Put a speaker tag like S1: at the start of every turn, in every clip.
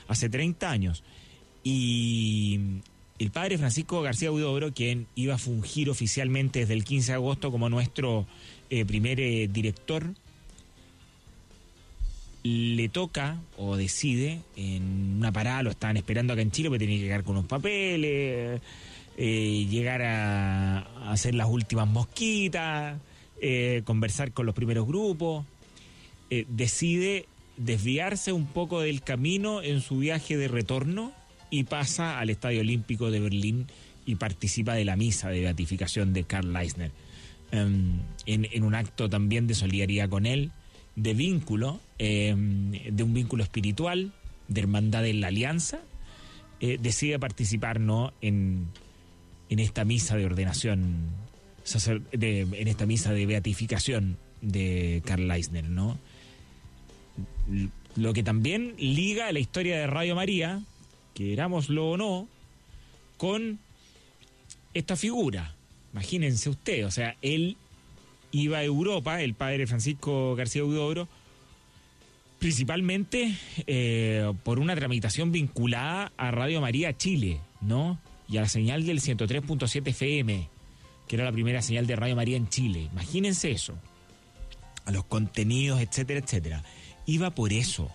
S1: hace 30 años. Y el padre Francisco García Huidobro, quien iba a fungir oficialmente desde el 15 de agosto como nuestro primer director, le toca o decide en una parada, lo estaban esperando acá en Chile, porque tenía que llegar con unos papeles, llegar a hacer las últimas mosquitas, conversar con los primeros grupos, decide desviarse un poco del camino en su viaje de retorno y pasa al Estadio Olímpico de Berlín y participa de la misa de beatificación de Karl Leisner, en un acto también de solidaridad con él, de vínculo, de un vínculo espiritual, de hermandad en la alianza. Decide participar, ¿no?, en esta misa de ordenación, en esta misa de beatificación de Karl Leisner, ¿no? Lo que también liga la historia de Radio María, querámoslo o no, con esta figura. Imagínense usted, o sea, él iba a Europa, el padre Francisco García Huidobro, principalmente por una tramitación vinculada a Radio María Chile, ¿no? Y a la señal del 103.7 FM, que era la primera señal de Radio María en Chile. Imagínense eso, a los contenidos, etcétera, etcétera. Iba por eso,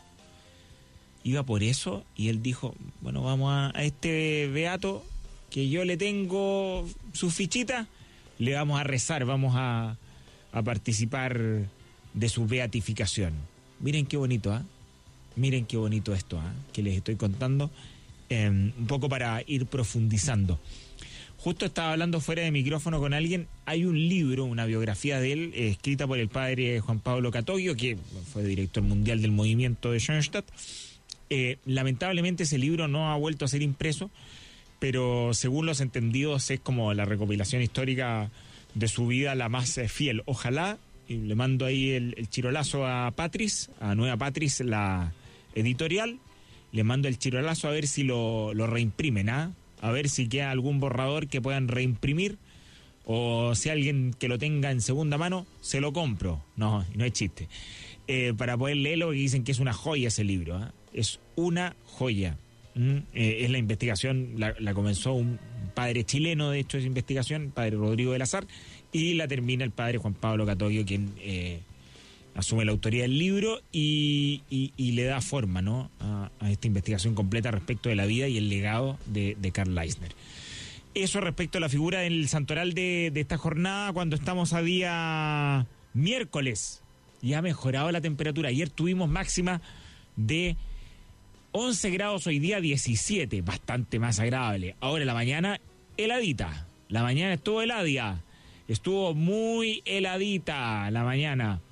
S1: y él dijo, bueno, vamos a este beato, que yo le tengo su fichita, le vamos a rezar, vamos a participar de su beatificación. Miren qué bonito, miren qué bonito esto, que les estoy contando, un poco para ir profundizando. Justo estaba hablando fuera de micrófono con alguien. Hay un libro, una biografía de él, escrita por el padre Juan Pablo Catoglio, que fue director mundial del movimiento de Schoenstatt. Lamentablemente ese libro no ha vuelto a ser impreso, pero según los entendidos es como la recopilación histórica de su vida la más fiel. Ojalá, y le mando ahí el chirolazo a Patris, a Nueva Patris, la editorial, le mando el chirolazo a ver si lo reimprimen, a ver si queda algún borrador que puedan reimprimir, o si alguien que lo tenga en segunda mano, se lo compro. No es chiste. Para poder leerlo, porque dicen que es una joya ese libro, es una joya. Es la investigación, la comenzó un padre chileno, de hecho, esa investigación, padre Rodrigo del Azar, y la termina el padre Juan Pablo Catoglio, quien asume la autoría del libro y le da forma, ¿no?, a esta investigación completa respecto de la vida y el legado de Karl Leisner. Eso respecto a la figura del santoral de esta jornada, cuando estamos a día miércoles. Ya ha mejorado la temperatura. Ayer tuvimos máxima de 11 grados, hoy día 17, bastante más agradable. Ahora la mañana, heladita. La mañana estuvo heladita. Estuvo muy heladita la mañana.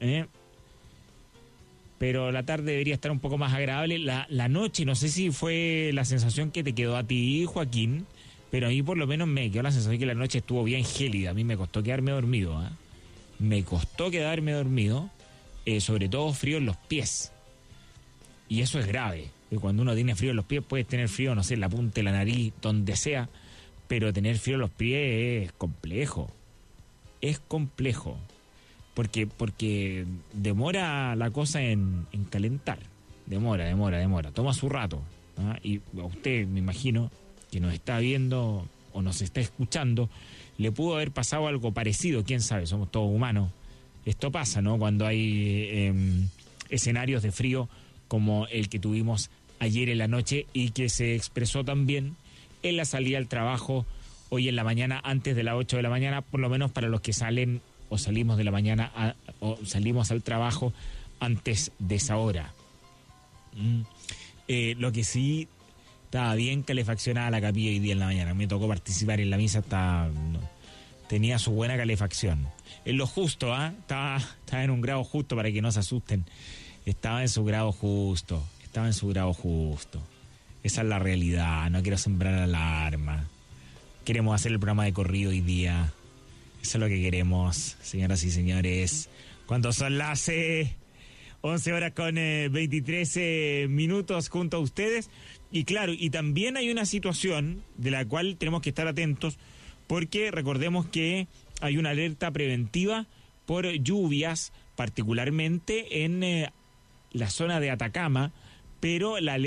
S1: Pero la tarde debería estar un poco más agradable. La noche, no sé si fue la sensación que te quedó a ti, Joaquín, pero a mí por lo menos me quedó la sensación que la noche estuvo bien gélida. A mí me costó quedarme dormido, me costó quedarme dormido, sobre todo frío en los pies. Y eso es grave, porque cuando uno tiene frío en los pies, puedes tener frío, no sé, en la punta de la nariz, donde sea, pero tener frío en los pies es complejo. Es complejo. Porque demora la cosa en calentar. Demora. Toma su rato. Y a usted, me imagino, que nos está viendo o nos está escuchando, le pudo haber pasado algo parecido. Quién sabe, somos todos humanos. Esto pasa, ¿no?, cuando hay escenarios de frío como el que tuvimos ayer en la noche y que se expresó también en la salida al trabajo hoy en la mañana, antes de las 8 de la mañana, por lo menos para los que salen o salimos de la mañana o salimos al trabajo antes de esa hora. Lo que sí, estaba bien calefaccionada la capilla hoy día en la mañana. Me tocó participar en la misa, tenía su buena calefacción. En lo justo, estaba en un grado justo, para que no se asusten. Estaba en su grado justo. Esa es la realidad, no quiero sembrar alarma. Queremos hacer el programa de corrido hoy día. Eso es lo que queremos, señoras y señores. Cuando son las 11 horas con 23 minutos junto a ustedes. Y claro, y también hay una situación de la cual tenemos que estar atentos, porque recordemos que hay una alerta preventiva por lluvias, particularmente en la zona de Atacama, pero la